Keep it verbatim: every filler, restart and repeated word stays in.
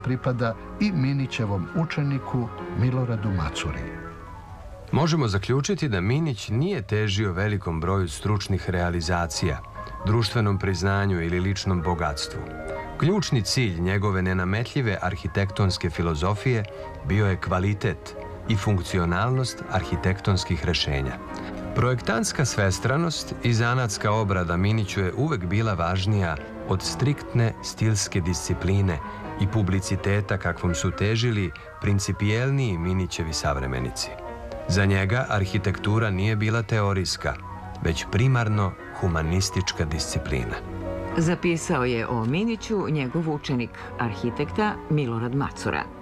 pripada i Minićevom učeniku Miloradu Macuri. Možemo zaključiti da Minić nije težio velikom broju stručnih realizacija, društvenom priznanju ili ličnom bogatstvu. Ključni cilj njegove nenametljive arhitektonske filozofije bio je kvalitet i funkcionalnost arhitektonskih rešenja. Projektantska svestranost i zanatska obrada Miniću je uvek bila važnija od striktne stilske discipline i publiciteta kakvom su težili principijelniji Minićevi savremenici. Za njega arhitektura nije bila teorijska, već primarno humanistička disciplina. Zapisao je o Miniću njegov učenik, arhitekta Milorad Macura.